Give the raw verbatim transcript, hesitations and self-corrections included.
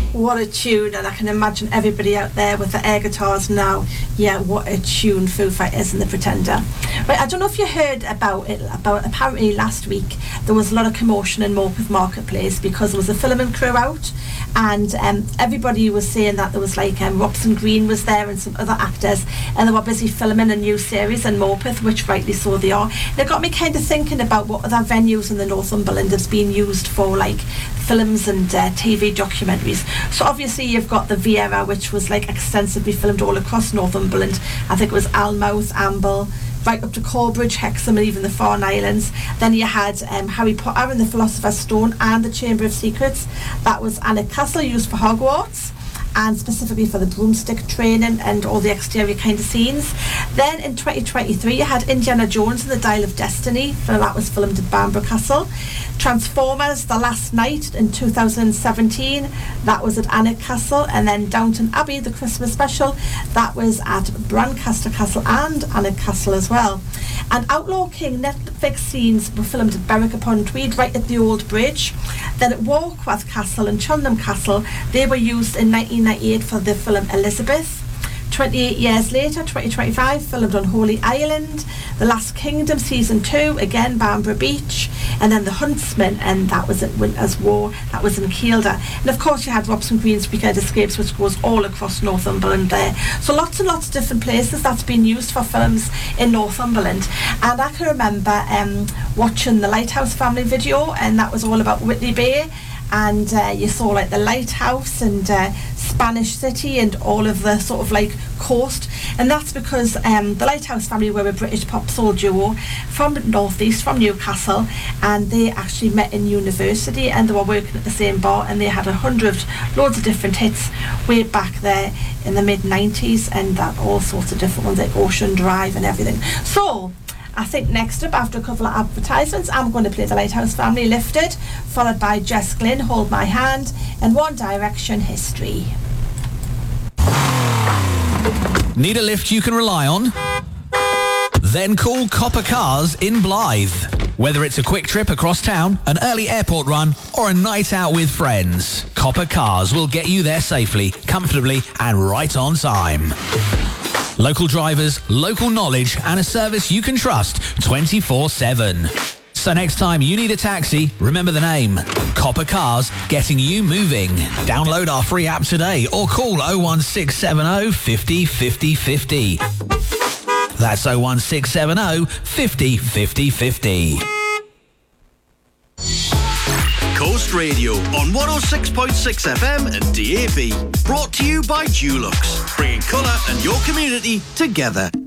What a tune, and I can imagine everybody out there with the air guitars now. Yeah, what a tune Foo Fighters and The Pretender. Right, I don't know if you heard about it, about apparently last week there was a lot of commotion in Morpeth Marketplace because there was a filming crew out, and um, everybody was saying that there was like um, Robson Green was there and some other actors, and they were busy filming a new series in Morpeth, which rightly so they are. And it got me kind of thinking about what other venues in the Northumberland has been used for, like films and uh, T V documentaries. So obviously you've got the Viera, which was like extensively filmed all across Northumberland. I think it was Almouth, Amble, right up to Corbridge, Hexham, and even the Farne Islands. Then you had um, Harry Potter and the Philosopher's Stone and the Chamber of Secrets. That was Alnwick Castle, used for Hogwarts, and specifically for the broomstick training and all the exterior kind of scenes. Then in twenty twenty-three you had Indiana Jones and the Dial of Destiny, and that was filmed at Bamborough Castle. Transformers The Last Night in two thousand seventeen, that was at Alnwick Castle. And then Downton Abbey, the Christmas special, that was at Brancaster Castle and Alnwick Castle as well. And Outlaw King Netflix scenes were filmed at Berwick upon Tweed, right at the Old Bridge. Then at Warkworth Castle and Cheltenham Castle, they were used in nineteen ninety-eight for the film Elizabeth. twenty-eight years later, twenty twenty-five, filmed on Holy Island. The Last Kingdom season two, again Bamborough Beach. And then The Huntsman, and that was at Winter's War, that was in Kielder. And of course you had Robson Green's Weekend Escapes, which goes all across Northumberland there. So lots and lots of different places that's been used for films in Northumberland. And I can remember um, watching the Lighthouse Family video, and that was all about Whitley Bay. And uh, you saw like the lighthouse and uh, Spanish City and all of the sort of like coast, and that's because um, the Lighthouse Family were a British pop soul duo from northeast, from Newcastle, and they actually met in university, and they were working at the same bar, and they had a hundred loads of different hits way back there in the mid nineties, and that all sorts of different ones like Ocean Drive and everything. So I think next up, after a couple of advertisements, I'm going to play the Lighthouse Family, Lifted, followed by Jess Glynn, Hold My Hand, and One Direction, History. Need a lift you can rely on? Then call Copper Cars in Blythe. Whether it's a quick trip across town, an early airport run, or a night out with friends, Copper Cars will get you there safely, comfortably, and right on time. Local drivers, local knowledge, and a service you can trust twenty-four seven. So next time you need a taxi, remember the name. Copper Cars, getting you moving. Download our free app today or call oh one six seven oh, five oh five oh five oh. That's oh one six seven oh, five oh five oh five oh. Coast Radio on one oh six point six F M and D A B. Brought to you by Dulux, bringing colour and your community together.